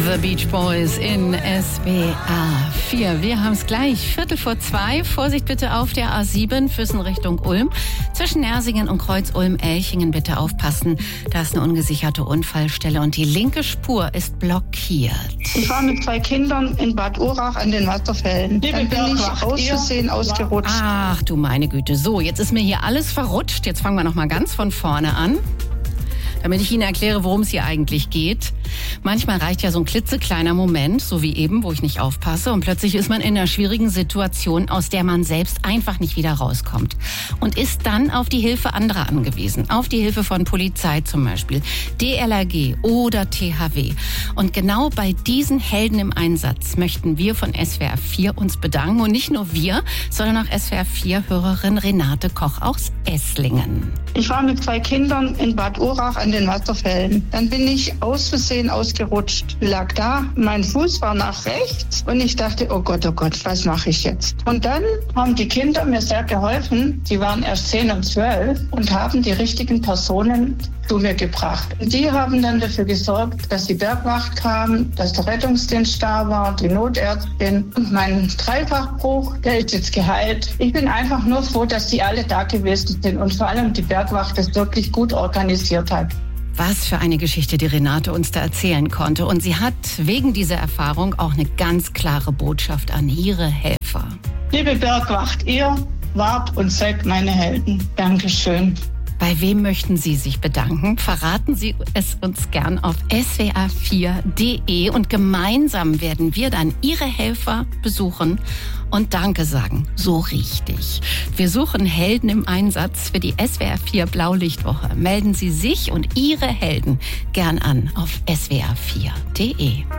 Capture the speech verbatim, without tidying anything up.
The Beach Boys in S W R vier. Wir haben es gleich. Viertel vor zwei. Vorsicht bitte auf der A sieben, Füssen Richtung Ulm. Zwischen Nersingen und Kreuz Ulm-Elchingen bitte aufpassen. Da ist eine ungesicherte Unfallstelle und die linke Spur ist blockiert. Ich war mit zwei Kindern in Bad Urach an den Wasserfällen. Dann bin ich aus Versehen ausgerutscht. Ach du meine Güte. So, jetzt ist mir hier alles verrutscht. Jetzt fangen wir noch mal ganz von vorne an, damit ich Ihnen erkläre, worum es hier eigentlich geht. Manchmal reicht ja so ein klitzekleiner Moment, so wie eben, wo ich nicht aufpasse, und plötzlich ist man in einer schwierigen Situation, aus der man selbst einfach nicht wieder rauskommt und ist dann auf die Hilfe anderer angewiesen, auf die Hilfe von Polizei zum Beispiel, D L R G oder T H W. Und genau bei diesen Helden im Einsatz möchten wir von S W R vier uns bedanken, und nicht nur wir, sondern auch S W R vier-Hörerin Renate Koch aus Esslingen. Ich war mit zwei Kindern in Bad Urach an den Wasserfällen. Dann bin ich aus Versehen ausgerutscht. Ich lag da, mein Fuß war nach rechts und ich dachte, oh Gott, oh Gott, was mache ich jetzt? Und dann haben die Kinder mir sehr geholfen. Die waren erst zehn und zwölf und haben die richtigen Personen zu mir gebracht. Und die haben dann dafür gesorgt, dass die Bergwacht kam, dass der Rettungsdienst da war, die Notärztin. Und mein Dreifachbruch, der ist jetzt geheilt. Ich bin einfach nur froh, dass die alle da gewesen sind und vor allem die Bergwacht das wirklich gut organisiert hat. Was für eine Geschichte die Renate uns da erzählen konnte. Und sie hat wegen dieser Erfahrung auch eine ganz klare Botschaft an ihre Helfer. Liebe Bergwacht, ihr wart und seid meine Helden. Dankeschön. Bei wem möchten Sie sich bedanken? Verraten Sie es uns gern auf S W R vier punkt de und gemeinsam werden wir dann Ihre Helfer besuchen und Danke sagen. So richtig. Wir suchen Helden im Einsatz für die S W R vier Blaulichtwoche. Melden Sie sich und Ihre Helden gern an auf S W R vier punkt de.